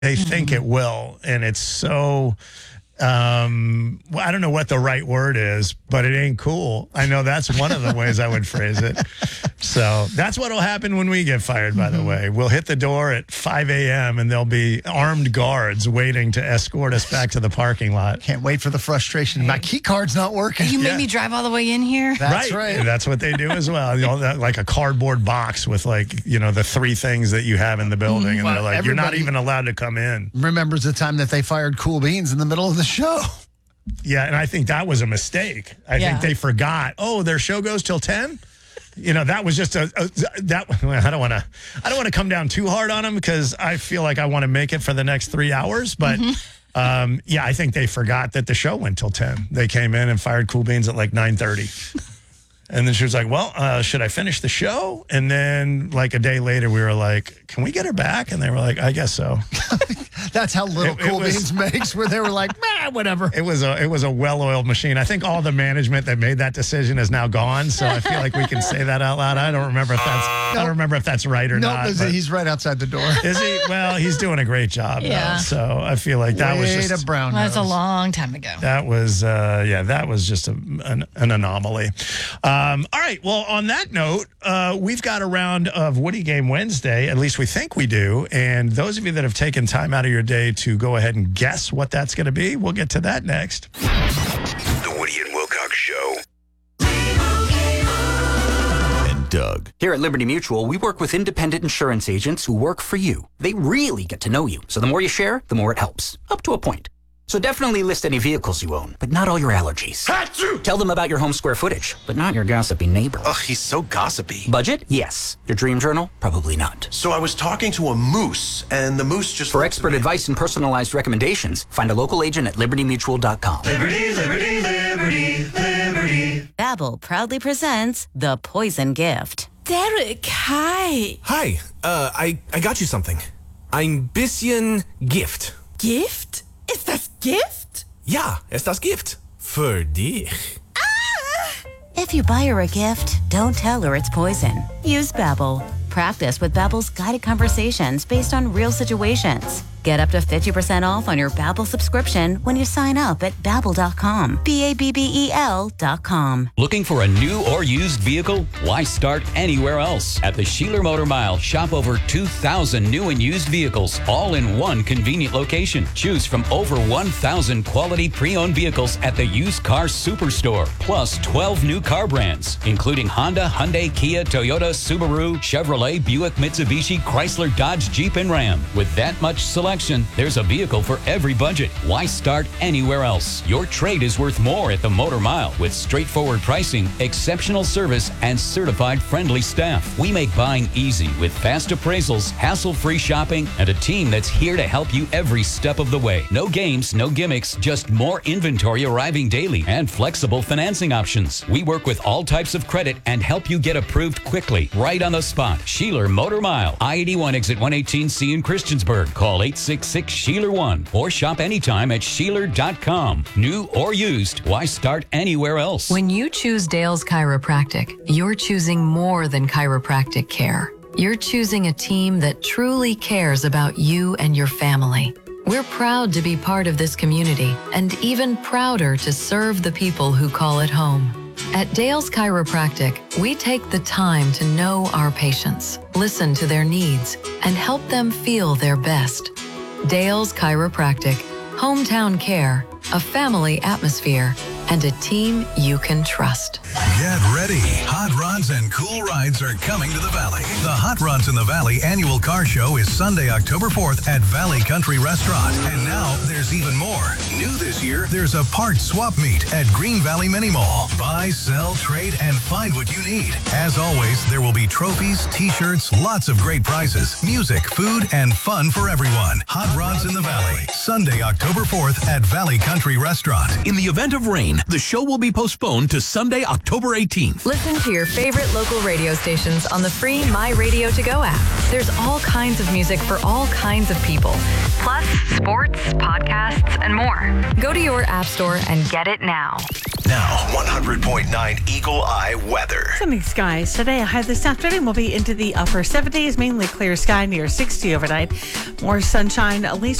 They think it will, and it's so... well, I don't know what the right word is, but it ain't cool. I know that's one of the ways I would phrase it. So that's what will happen when we get fired, by the way. We'll hit the door at 5 a.m. and there'll be armed guards waiting to escort us back to the parking lot. Can't wait for the frustration. My key card's not working. You made me drive all the way in here? That's right. And that's what they do as well. You know, like a cardboard box with the 3 things that you have in the building. And they're like, you're not even allowed to come in. Remembers the time that they fired Cool Beans in the middle of the show. Yeah, and I think that was a mistake. I think they forgot. Oh, their show goes till 10? That was just I don't want to come down too hard on them because I feel like I want to make it for the next 3 hours. But I think they forgot that the show went till 10. They came in and fired Cool Beans at like 9:30. And then she was like, well, should I finish the show? And then like a day later, we were like, can we get her back? And they were like, I guess so. That's how little Cool Beans makes, where they were like, whatever. It was a well-oiled machine. I think all the management that made that decision is now gone. So I feel like we can say that out loud. I don't remember if that's right or not. No, he's right outside the door. Is he? Well, he's doing a great job. Though, so I feel like that was just a brown. That's a long time ago. That was that was just an anomaly. All right. Well, on that note, we've got a round of Woody Game Wednesday. At least we think we do. And those of you that have taken time out of your day to go ahead and guess what that's going to be, we'll get to that next. The Woody and Wilcox Show. And Doug. Here at Liberty Mutual, we work with independent insurance agents who work for you. They really get to know you. So the more you share, the more it helps. Up to a point. So definitely list any vehicles you own, but not all your allergies. Achoo! Tell them about your home square footage, but not your gossipy neighbor. Ugh, he's so gossipy. Budget? Yes. Your dream journal? Probably not. So I was talking to a moose, and the moose just... For expert advice and personalized recommendations, find a local agent at libertymutual.com. Liberty, liberty, liberty, liberty. Babbel proudly presents The Poison Gift. Derek, hi. Hi, I got you something. Ein bisschen Gift. Gift? Ist das Gift? Ja, ist das Gift. Für dich. If you buy her a gift, don't tell her it's poison. Use Babbel. Practice with Babbel's guided conversations based on real situations. Get up to 50% off on your Babbel subscription when you sign up at Babbel.com. Babbel.com. Looking for a new or used vehicle? Why start anywhere else? At the Sheeler Motor Mile, shop over 2,000 new and used vehicles, all in one convenient location. Choose from over 1,000 quality pre-owned vehicles at the Used Car Superstore, plus 12 new car brands, including Honda, Hyundai, Kia, Toyota, Subaru, Chevrolet, Buick, Mitsubishi, Chrysler, Dodge, Jeep, and Ram. With that much selection, there's a vehicle for every budget. Why start anywhere else? Your trade is worth more at the Motor Mile with straightforward pricing, exceptional service, and certified friendly staff. We make buying easy with fast appraisals, hassle-free shopping, and a team that's here to help you every step of the way. No games, no gimmicks, just more inventory arriving daily and flexible financing options. We work with all types of credit and help you get approved quickly, right on the spot. Sheeler Motor Mile, I-81 exit 118C in Christiansburg. Call 866-SHEELER1 or shop anytime at Sheeler.com. New or used, why start anywhere else? When you choose Dale's Chiropractic, you're choosing more than chiropractic care. You're choosing a team that truly cares about you and your family. We're proud to be part of this community and even prouder to serve the people who call it home. At Dale's Chiropractic, we take the time to know our patients, listen to their needs, and help them feel their best. Dale's Chiropractic, hometown care, a family atmosphere, and a team you can trust. Get ready. Hot Rods and Cool Rides are coming to the Valley. The Hot Rods in the Valley annual car show is Sunday, October 4th at Valley Country Restaurant. And now there's even more. New this year, there's a parts swap meet at Green Valley Mini Mall. Buy, sell, trade, and find what you need. As always, there will be trophies, t-shirts, lots of great prizes, music, food, and fun for everyone. Hot Rods in the Valley, Sunday, October 4th at Valley Country Restaurant. In the event of rain, the show will be postponed to Sunday, October October 18th. Listen to your favorite local radio stations on the free My Radio To Go app. There's all kinds of music for all kinds of people. Plus, sports, podcasts, and more. Go to your app store and get it now. Now, 100.9 Eagle Eye weather. Sunny skies today. A high this afternoon will be into the upper 70s. Mainly clear sky near 60 overnight. More sunshine, at least